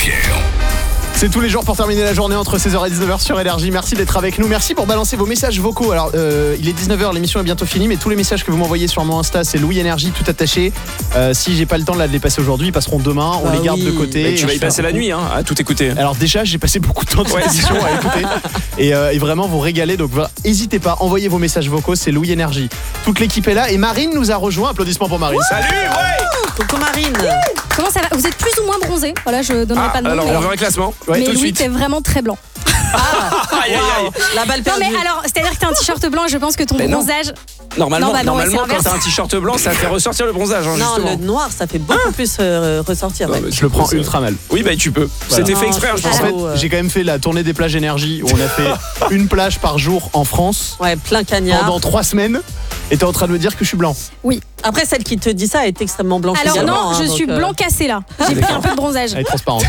Pierre. C'est tous les jours pour terminer la journée entre 16h et 19h sur Énergie. Merci d'être avec nous. Merci pour balancer vos messages vocaux. Alors, il est 19h, l'émission est bientôt finie, mais tous les messages que vous m'envoyez sur mon Insta, c'est Louis Énergie, tout attaché. Si j'ai pas le temps de les passer aujourd'hui, ils passeront demain. On les garde de côté. Mais tu vas y passer la nuit, à tout écouter. Alors déjà, j'ai passé beaucoup de temps de cette émission à écouter et vraiment vous régaler. Donc voilà, n'hésitez pas, envoyez vos messages vocaux, c'est Louis Énergie. Toute l'équipe est là et Marine nous a rejoint. Applaudissements pour Marine. Salut, Coucou Marine. Comment ça va? Vous êtes plus ou moins bronzé? Voilà, je donnerai pas de nom. Alors on verra un classement. Ouais, mais tout de Louis, suite. t'es vraiment très blanc. Aïe, aïe, aïe. La balle Non perdue. mais alors, c'est-à-dire que t'as un t-shirt blanc et je pense que ton Mais non. bronzage... Normalement, Non, bah non, ouais, c'est quand l'inverse. t'as un t-shirt blanc, ça fait ressortir le bronzage, Non, justement. le noir, ça fait beaucoup plus ressortir. Non, ouais. mais Je le prends ultra mal. Oui, bah tu peux. Voilà. C'était fait Non, exprès, je c'est pense. En pas fait, beau, j'ai quand même fait la tournée des plages Énergie où on a fait une plage par jour en France Ouais, plein cagnard. pendant 3 semaines. Et t'es en train de me dire que je suis blanc. Après, celle qui te dit ça est extrêmement blanche Alors également. non, je suis blanc cassé là. J'ai pris un peu de bronzage. Elle est transparente.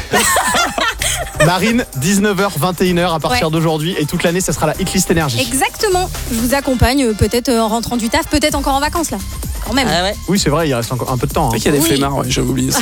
Marine, 19h, 21h à partir d'aujourd'hui. Et toute l'année, ça sera la Hitlist Énergie. Exactement. Je vous accompagne peut-être en rentrant du taf, peut-être encore en vacances là. Quand même. Ah ouais. Oui, c'est vrai, il reste encore un peu de temps. C'est vrai qu'il y a des flemmards, j'avais oublié ça.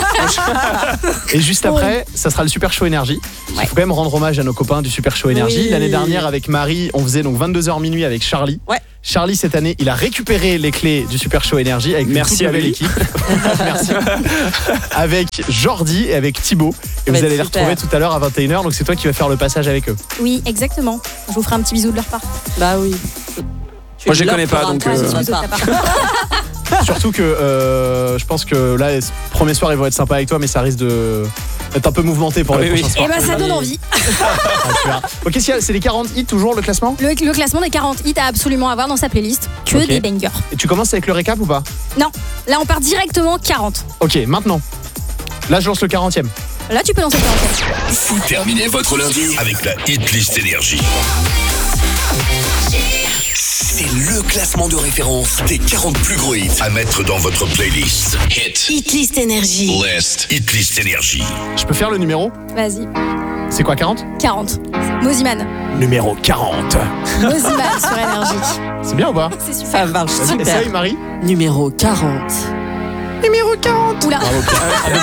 Et juste après, ça sera le Super Show Énergie. Il faut quand même rendre hommage à nos copains du Super Show Énergie. Oui. L'année dernière, avec Marie, on faisait donc 22h minuit avec Charlie. Ouais. Charlie, cette année, il a récupéré les clés du Super Show Énergie avec Merci toute nouvelle à lui. équipe. Merci. Avec Jordi et avec Thibaut. Et Ça va vous allez être les retrouver super. tout à l'heure à 21h. Donc c'est toi qui vas faire le passage avec eux. Oui, exactement. Je vous ferai un petit bisou de leur part. Bah oui. Moi, je les connais pas, donc, Ouais, je bisous de ta part. Surtout que je pense que là, premier soir, ils vont être sympas avec toi, mais ça risque d'être un peu mouvementé pour Ah les oui, prochains oui. soirs. Et bah ça donne envie. Ah, tu verras. Ok, c'est les 40 hits toujours le classement. Le classement des 40 hits à absolument avoir dans sa playlist. Que Ok. des bangers. Et tu commences avec le récap ou pas? Non, là on part directement 40. Ok, maintenant. Là, je lance le 40e. Là tu peux lancer le 40. Vous terminez votre lundi avec la Hitlist Énergie. C'est le classement de référence des 40 plus gros hits à mettre dans votre playlist. Hitlist Énergie. Hitlist Énergie. Je peux faire le numéro? Vas-y. C'est quoi, 40? 40. Moziman. Numéro 40. Moziman sur Énergie. C'est bien ou pas? C'est super. Ça marche Vas-y, super. essaye, Marie. Numéro 40. Numéro 40. Oula. Bravo, Pierre.